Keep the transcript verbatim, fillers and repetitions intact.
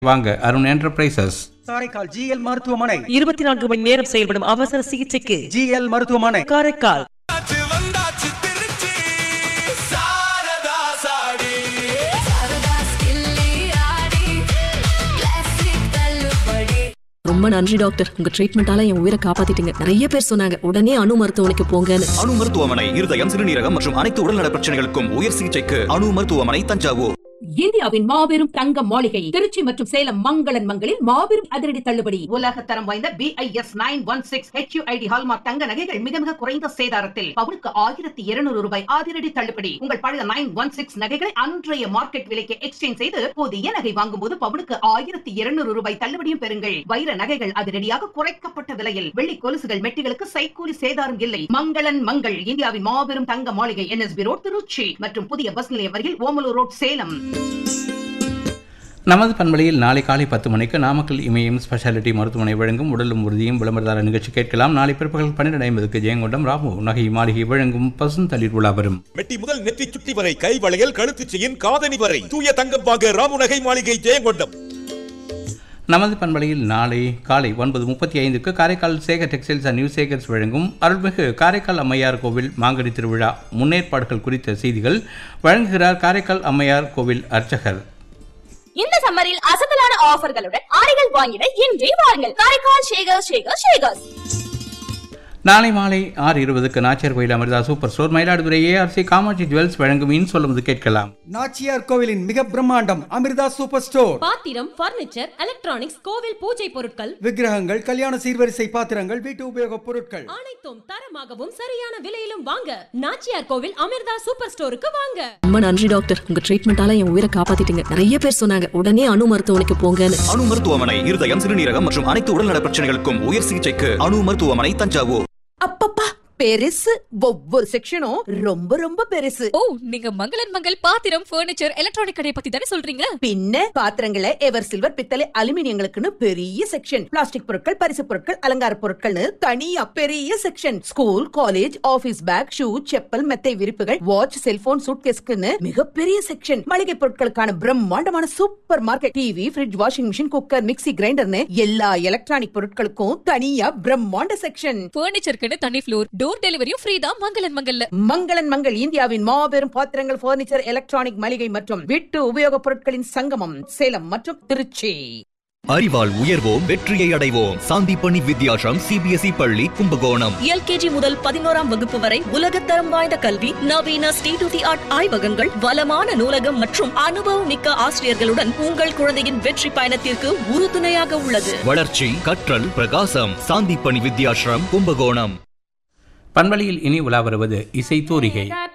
வாங்க Arun enterprises. Karaikal GL மருத்துவமனை இருபத்தி நான்கு மணி நேரம் செயல்படும் அவசர சிகிச்சைக்கு ஜிஎல் மருத்துவமனை காரைக்கால். ரொம்ப நன்றி டாக்டர், உங்க ட்ரீட்மெண்டால என் உயிரை காப்பாத்திட்டீங்க. நிறைய பேர் சொன்னாங்க உடனே அணு மருத்துவமனைக்கு போங்கன்னு. அணு மருத்துவமனை இருதயம், சிறுநீரகம் மற்றும் அனைத்து உடல்நல பிரச்சனைகளுக்கும் உயர் சிகிச்சைக்கு அணு மருத்துவமனை, தஞ்சாவூர். இந்தியாவின் மாபெரும் தங்க மாளிகை திருச்சி மற்றும் சேலம் மங்களன் மங்களில் மாபெரும் அதிரடி தள்ளுபடி. உலக தரம் வாய்ந்த B I S nine one six H you I D hallmark தங்க நகைகள் மிக மிக குறைந்த சேதாரத்தில் பவுனுக்கு ஆயிரத்தி இருநூறு ரூபாய் அதிரடி தள்ளுபடி. உங்கள் பழைய நைன் ஒன் சிக்ஸ் நகைகளை அன்றைய மார்க்கெட் விலைக்கு எக்ஸ்சேஞ்ச் செய்து புதிய நகை வாங்கும் போது பவுனுக்கு ஆயிரத்தி இருநூறு ரூபாய் தள்ளுபடியும் பெறுங்கள். வைர நகைகள் அதிரடியாக குறைக்கப்பட்ட விலையில், வெள்ளி கொலுசுகள் மெட்டிகளுக்கு சைக்கூலி சேதாரம் இல்லை. மங்களன் மங்கள் இந்தியாவின் மாபெரும் தங்க மாளிகை, N S B road, Trichy மற்றும் புதிய பஸ் நிலையம் அருகில் ஓமலூர் ரோட், சேலம். நமது பண்பலையில் நாளை காலை பத்து மணிக்கு நாமக்கல் இமயம் ஸ்பெஷாலிட்டி மருத்துவமனை வழங்கும் உடலும் உறுதியும் விளம்பரதார நிகழ்ச்சி கேட்கலாம். நாளை பிற்பகல் பன்னிரண்டு ஐம்பதுக்கு ஜெயங்கொண்டம் ராமு நகை மாளிகை வழங்கும் பசுந்தளிர் உலா வரும். மெட்டி முதல் நெற்றி சுட்டி வரை, கை வளையல், கழுத்து செயின், காதணி வரை தூய தங்கம் வாங்க ராமு நகை மாளிகை, ஜெயங்கொண்டம். நமது பண்பலையில் நாளை காலை ஒன்பது முப்பத்தி ஐந்துக்கு Karaikal Sekar textiles and new Sekar's வழங்கும் அருள்மிகு காரைக்கால் அம்மையார் கோவில் மாங்கனி திருவிழா முன்னேற்பாடுகள் குறித்த செய்திகள் வழங்குகிறார் காரைக்கால் அம்மையார் கோவில் அர்ச்சகர். இந்த சம்மரில் அசத்தலான ஆஃபர்களுடன் ஆடைகள் வாங்கிட இன்றே வாருங்கள். காரைக்கால் ஷேகர் ஷேகர் ஷேகர்ஸ். நாளை மாலை ஆறு இருபதுக்கு நாச்சியார் கோயில் Amrita super store Mayiladuthurai ARC Kamakshi jewels வழங்கும் இன் சொல்லுவது கேட்கலாம். நாச்சியார் கோவிலின் மிக பிரம்மாண்டம் அமிர்தா சூப்பர் ஸ்டோர். பாத்திரம், பர்னிச்சர், எலக்ட்ரானிக்ஸ், கோவில் பூஜை பொருட்கள், விக்கிரகங்கள், கல்யாண சீர்வரிசை பாத்திரங்கள், வீட்டு உபயோக பொருட்கள் அனைத்தும் தரமாகவும் சரியான விலையிலும் வாங்க நாச்சியார் கோவில் அமிர்தா சூப்பர் ஸ்டோருக்கு வாங்க. ரொம்ப நன்றி டாக்டர், உங்க ட்ரீட்மெண்டால என் உயிரை காப்பாத்திட்டீங்க. நிறைய பேர் சொன்னாங்க உடனே அணு மருத்துவமனைக்கு போங்கன்னு. அணு மருத்துவமனை இருதயம், சிறுநீரகம் மற்றும் அனைத்து உடல்நல பிரச்சனைகளுக்கும் உயர் சிகிச்சைக்கு அணு மருத்துவமனை, தஞ்சாவூர். அப்பப்பா பெருசு, ஒவ்வொரு செக்ஷனும் ரொம்ப ரொம்ப பெருசு. ஓ, நீங்க மங்களன் மங்கள் பாத்திரம், பர்னிச்சர், எலக்ட்ரானிக் கடை பத்தி தானே சொல்றீங்க? பின்ன பாத்திரங்களை எவர் சில்வர், பித்தளை, அலுமினியங்களுக்குன்னு பெரிய செக்ஷன், பிளாஸ்டிக் பொருட்கள், பரிசு பொருட்கள், அலங்கார பொருட்கள்னு தனியா பெரிய section, school, college, office back, shoe, chappal, மெத்தை விரிப்புகள், வாட்ச், செல்போன், சூட்கேஸ்க்குன்னு மிகப்பெரிய செக்ஷன், மளிகை பொருட்களுக்கான பிரம்மாண்டமான super market, TV, fridge, washing machine, cooker, mixie கிரைண்டர்னு எல்லா எலக்ட்ரானிக் பொருட்களுக்கும் தனியா பிரம்மாண்ட செக்ஷன். பர்னிச்சருக்கு தனி ஃப்ளோர், டோர் டெலிவரியும் ஃப்ரீ தான் மங்களன் மங்கல்ல. மங்களன் மங்கள் இந்தியாவின் மாபெரும் பாத்திரங்கள், பர்னிச்சர், எலக்ட்ரானிக் மளிகை மற்றும் வீட்டு உபயோகப் பொருட்களின் சங்கமம், சேலம் மற்றும் திருச்சி. அறிவால் உயர்வோம், வெற்றியை அடைவோம். சாந்திப்பணி வித்யாசம் சிபிஎஸ்இ பள்ளி, கும்பகோணம். எல்கேஜி முதல் பதினோராம் வகுப்பு வரை உலகத்தரம் வாய்ந்த கல்வி, நவீன ஸ்டேட் ஆஃப் தி ஆர்ட் ஆய்வகங்கள், வளமான நூலகம் மற்றும் அனுபவம் மிக்க ஆசிரியர்களுடன் உங்கள் குழந்தையின் வெற்றி பயணத்திற்கு உறுதுணையாக உள்ளது. வளர்ச்சி, கற்றல், பிரகாசம். சாந்திப்பணி வித்யாசம், கும்பகோணம். பண்பலையில் இனி உலா வருவது இசை தூரிகை.